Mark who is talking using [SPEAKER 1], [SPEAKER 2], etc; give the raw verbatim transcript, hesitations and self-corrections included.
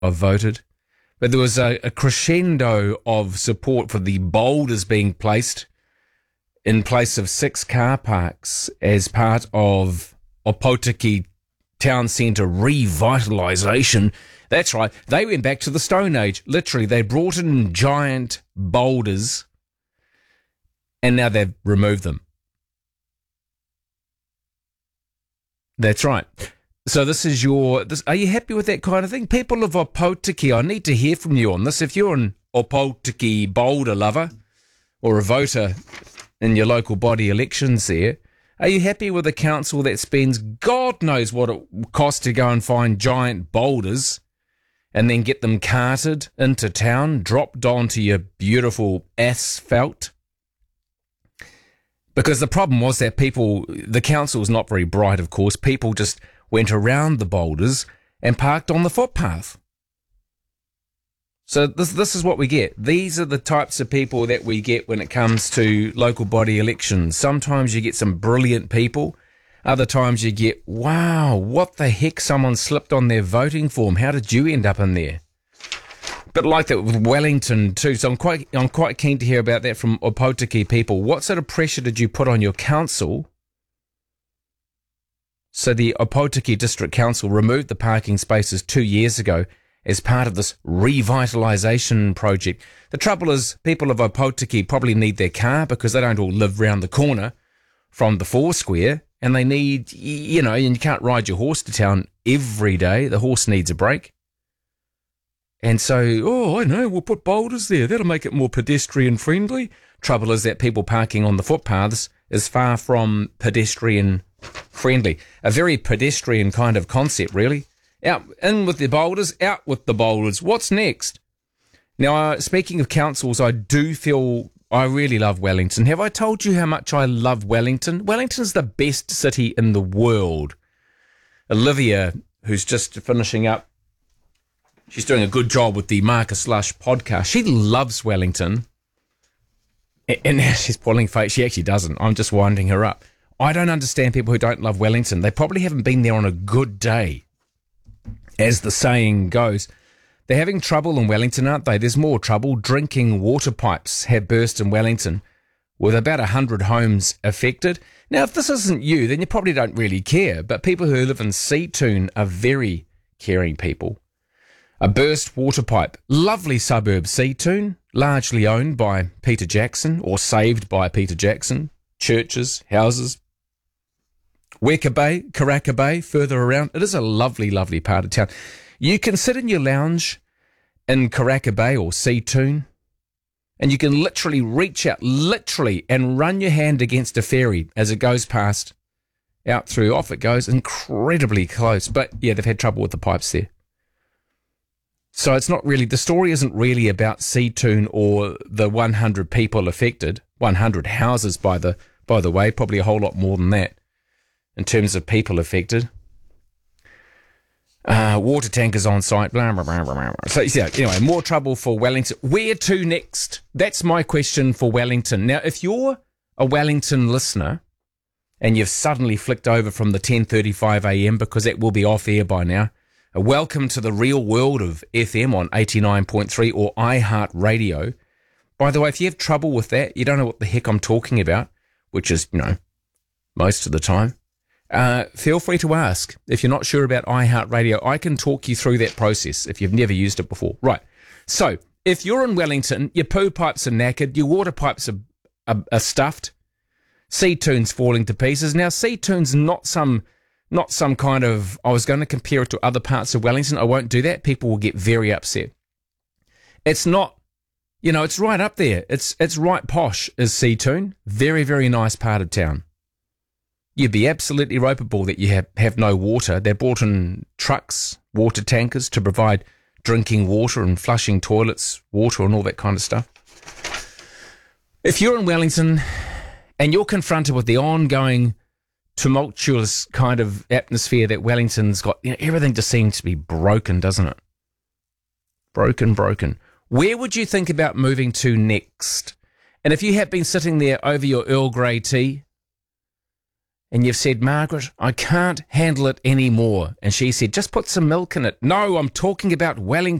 [SPEAKER 1] I've voted. But there was a, a crescendo of support for the boulders being placed in place of six car parks as part of Opotiki Town Centre revitalisation. That's right. They went back to the Stone Age. Literally, they brought in giant boulders and now they've removed them. That's right. So this is your... This, are you happy with that kind of thing? People of Opotiki, I need to hear from you on this. If you're an Opotiki boulder lover or a voter in your local body elections there, are you happy with a council that spends God knows what it costs to go and find giant boulders and then get them carted into town, dropped onto your beautiful asphalt? Because the problem was that people, the council was not very bright, of course. People just went around the boulders and parked on the footpath. So this this is what we get. These are the types of people that we get when it comes to local body elections. Sometimes you get some brilliant people. Other times you get, wow, what the heck, someone slipped on their voting form. How did you end up in there? But like that with Wellington too. So I'm quite I'm quite keen to hear about that from Opotiki people. What sort of pressure did you put on your council? So the Opotiki District Council removed the parking spaces two years ago as part of this revitalisation project. The trouble is, people of Opotiki probably need their car because they don't all live round the corner from the Four Square, and they need, you know, and you can't ride your horse to town every day. The horse needs a break. And so, oh, I know, we'll put boulders there. That'll make it more pedestrian friendly. Trouble is that people parking on the footpaths is far from pedestrian friendly. A very pedestrian kind of concept, really. Out, in with the boulders, out with the boulders. What's next? Now, uh, speaking of councils, I do feel I really love Wellington. Have I told you how much I love Wellington? Wellington's the best city in the world. Olivia, who's just finishing up, she's doing a good job with the Marcus Lush podcast. She loves Wellington. And now she's pulling face. She actually doesn't. I'm just winding her up. I don't understand people who don't love Wellington. They probably haven't been there on a good day, as the saying goes. They're having trouble in Wellington, aren't they? There's more trouble. Drinking water pipes have burst in Wellington, with about one hundred homes affected. Now, if this isn't you, then you probably don't really care. But people who live in Seatoun are very caring people. A burst water pipe. Lovely suburb Seatoun, largely owned by Peter Jackson, or saved by Peter Jackson. Churches, houses. Weka Bay, Karaka Bay, further around. It is a lovely, lovely part of town. You can sit in your lounge in Karaka Bay or Seatoun, and you can literally reach out, literally, and run your hand against a ferry as it goes past, out through, off it goes, incredibly close. But yeah, they've had trouble with the pipes there. So it's not really, the story isn't really about Seatoun or the one hundred people affected, one hundred houses by the by the way, probably a whole lot more than that in terms of people affected. Uh, water tankers on site, blah, blah, blah, blah, blah. So yeah, anyway, more trouble for Wellington. Where to next? That's my question for Wellington. Now, if you're a Wellington listener and you've suddenly flicked over from the ten thirty-five a m because that will be off air by now, welcome to the real world of F M on eighty-nine point three or iHeartRadio. By the way, if you have trouble with that, you don't know what the heck I'm talking about, which is, you know, most of the time, uh, feel free to ask. If you're not sure about iHeartRadio, I can talk you through that process if you've never used it before. Right. So if you're in Wellington, your poo pipes are knackered, your water pipes are, are, are stuffed, Seatoun's falling to pieces. Now, Seatoun's not some... Not some kind of, I was going to compare it to other parts of Wellington. I won't do that. People will get very upset. It's not, you know, it's right up there. It's it's right posh is Seatoun. Very, very nice part of town. You'd be absolutely ropeable that you have, have no water. They're brought in trucks, water tankers to provide drinking water and flushing toilets, water and all that kind of stuff. If you're in Wellington and you're confronted with the ongoing tumultuous kind of atmosphere that Wellington's got, you know, everything just seems to be broken, doesn't it? Broken, broken. Where would you think about moving to next? And if you have been sitting there over your Earl Grey tea and you've said, Margaret, I can't handle it anymore. And she said, just put some milk in it. No, I'm talking about Wellington